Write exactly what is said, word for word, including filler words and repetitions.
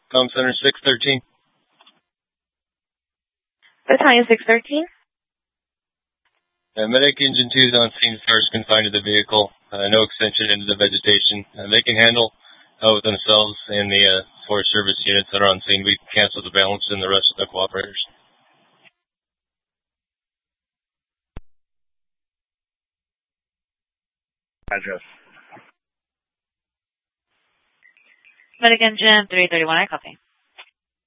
Com Center six thirteen. Battalion six thirteen. Uh, Medic Engine two is on scene first, confined to the vehicle. Uh, no extension into the vegetation. Uh, they can handle uh, with themselves and the uh, Forest Service units that are on scene. We cancel the balance and the rest of the cooperators. Address. Medic Engine three thirty-one, I copy.